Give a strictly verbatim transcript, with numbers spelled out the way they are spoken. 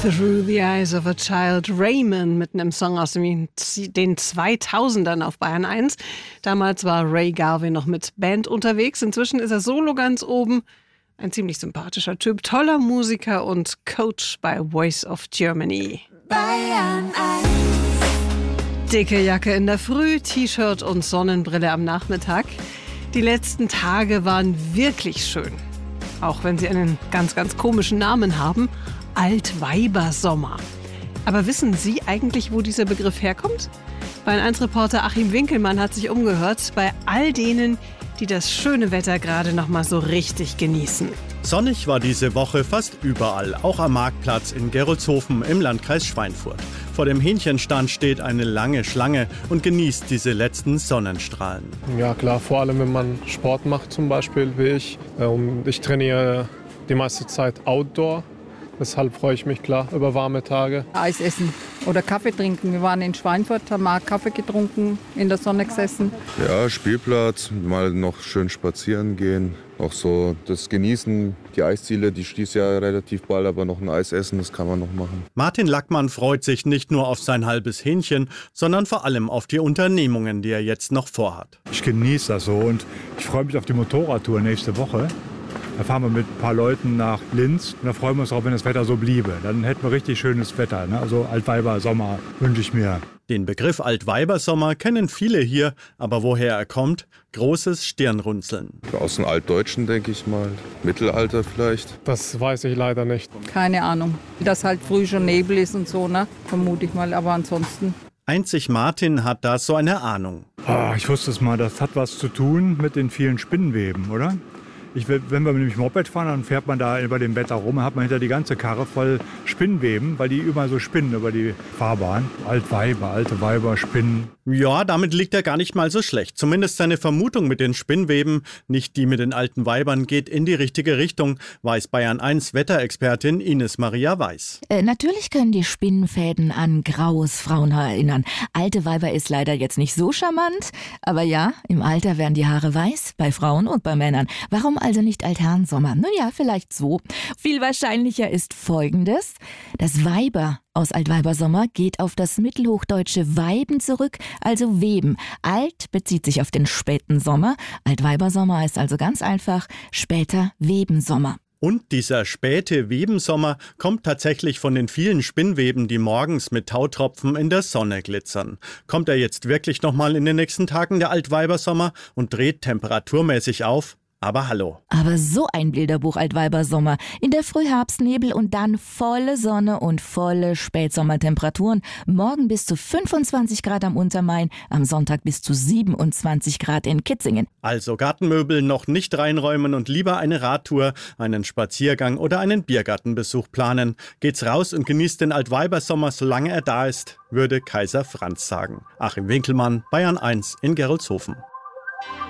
Through the Eyes of a Child, Raymond, mit einem Song aus den zweitausendern auf Bayern eins. Damals war Ray Garvey noch mit Band unterwegs. Inzwischen ist er solo ganz oben. Ein ziemlich sympathischer Typ, toller Musiker und Coach bei Voice of Germany. Bayern eins. Dicke Jacke in der Früh, T-Shirt und Sonnenbrille am Nachmittag. Die letzten Tage waren wirklich schön. Auch wenn sie einen ganz, ganz komischen Namen haben. Altweibersommer. Aber wissen Sie eigentlich, wo dieser Begriff herkommt? Bayern eins Reporter Achim Winkelmann hat sich umgehört bei all denen, die das schöne Wetter gerade noch mal so richtig genießen. Sonnig war diese Woche fast überall, auch am Marktplatz in Gerolzhofen im Landkreis Schweinfurt. Vor dem Hähnchenstand steht eine lange Schlange und genießt diese letzten Sonnenstrahlen. Ja klar, vor allem wenn man Sport macht zum Beispiel wie ich. Ich trainiere die meiste Zeit Outdoor. Deshalb freue ich mich klar über warme Tage. Eis essen oder Kaffee trinken. Wir waren in Schweinfurt, haben mal Kaffee getrunken, in der Sonne gesessen. Ja, Spielplatz, mal noch schön spazieren gehen. Auch so das Genießen, die Eisziele, die schließt ja relativ bald, aber noch ein Eis essen, das kann man noch machen. Martin Lackmann freut sich nicht nur auf sein halbes Hähnchen, sondern vor allem auf die Unternehmungen, die er jetzt noch vorhat. Ich genieße das so und ich freue mich auf die Motorradtour nächste Woche. Da fahren wir mit ein paar Leuten nach Linz und da freuen wir uns auch, wenn das Wetter so bliebe. Dann hätten wir richtig schönes Wetter, ne? Also Altweibersommer wünsche ich mir. Den Begriff Altweibersommer kennen viele hier, aber woher er kommt? Großes Stirnrunzeln. Aus dem Altdeutschen, denke ich mal. Mittelalter vielleicht. Das weiß ich leider nicht. Keine Ahnung. Dass halt früh schon Nebel ist und so, ne? Vermute ich mal, aber ansonsten. Einzig Martin hat da so eine Ahnung. Ah, ich wusste es mal, das hat was zu tun mit den vielen Spinnenweben, oder? Ich, wenn wir nämlich Moped fahren, dann fährt man da über dem Wetter rum und hat man hinter die ganze Karre voll Spinnweben, weil die überall so spinnen über die Fahrbahn. Altweiber, alte Weiber, Spinnen. Ja, damit liegt er gar nicht mal so schlecht. Zumindest seine Vermutung mit den Spinnweben, nicht die mit den alten Weibern, geht in die richtige Richtung, weiß Bayern eins Wetterexpertin Ines Maria Weiß. Äh, natürlich können die Spinnenfäden an graues Frauenhaar erinnern. Alte Weiber ist leider jetzt nicht so charmant, aber ja, im Alter werden die Haare weiß, bei Frauen und bei Männern. Warum also nicht Altherrensommer? Nun ja, vielleicht so. Viel wahrscheinlicher ist Folgendes. Das Weiber aus Altweibersommer geht auf das mittelhochdeutsche Weiben zurück, also Weben. Alt bezieht sich auf den späten Sommer. Altweibersommer heißt also ganz einfach später Webensommer. Und dieser späte Webensommer kommt tatsächlich von den vielen Spinnweben, die morgens mit Tautropfen in der Sonne glitzern. Kommt er jetzt wirklich nochmal in den nächsten Tagen, der Altweibersommer, und dreht temperaturmäßig auf? Aber hallo. Aber so ein Bilderbuch Altweibersommer. In der Früh Herbstnebel und dann volle Sonne und volle Spätsommertemperaturen. Morgen bis zu fünfundzwanzig Grad am Untermain, am Sonntag bis zu siebenundzwanzig Grad in Kitzingen. Also Gartenmöbel noch nicht reinräumen und lieber eine Radtour, einen Spaziergang oder einen Biergartenbesuch planen. Geht's raus und genießt den Altweibersommer, solange er da ist, würde Kaiser Franz sagen. Achim Winkelmann, Bayern eins in Gerolzhofen.